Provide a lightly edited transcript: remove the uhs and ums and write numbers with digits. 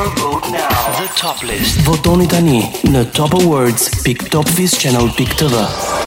Vote now. The Top List. Votoni tani në Top Awards.top Channel.tv.